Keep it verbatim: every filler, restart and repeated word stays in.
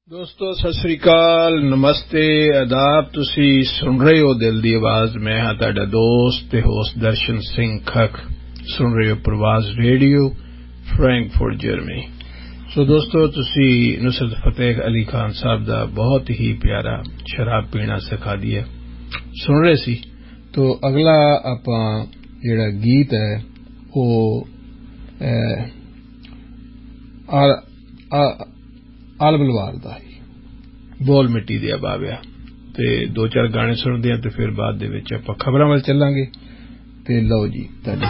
ਦੋਸਤੋ ਸਤਿ ਸ੍ਰੀ ਅਕਾਲ, ਨਮਸਤੇ, ਆਦਾਬ। ਤੁਸੀਂ ਸੁਣ ਰਹੇ ਹੋ ਦਿਲ ਦੀ ਆਵਾਜ਼। ਮੈਂ ਹਾਂ ਤੁਹਾਡਾ ਦੋਸਤ ਤੇ ਹੋਸਟ ਦਰਸ਼ਨ ਸਿੰਘ ਖੱਖ। ਸੁਣ ਰਹੇ ਹੋ ਪ੍ਰਵਾਜ਼ ਰੇਡੀਓ, ਫਰੈਂਕਫਰਟ ਜਰਮਨੀ। ਸੋ ਦੋਸਤੋ, ਤੁਸੀਂ ਨੁਸਰਤ ਫਤਿਹ ਅਲੀ ਖਾਨ ਸਾਹਿਬ ਦਾ ਬਹੁਤ ਹੀ ਪਿਆਰਾ ਸ਼ਰਾਬ ਪੀਣਾ ਸਿਖਾ ਦਿਆ ਸੁਣ ਰਹੇ ਸੀ। ਤੋ ਅਗਲਾ ਆਪਾਂ ਜਿਹੜਾ ਗੀਤ ਹੈ ਉਹ ਆਲ ਬਲਵਾਲ ਦਾ ਹੀ ਬੋਲ ਮਿੱਟੀ ਦੇ ਬਾਬਿਆ। ਤੇ ਦੋ ਚਾਰ ਗਾਣੇ ਸੁਣਦੇ ਹਾਂ ਤੇ ਫਿਰ ਬਾਅਦ ਦੇ ਵਿੱਚ ਆਪਾਂ ਖਬਰਾਂ ਵੱਲ ਚੱਲਾਂਗੇ। ਤੇ ਲਓ ਜੀ ਤੁਹਾਡੇ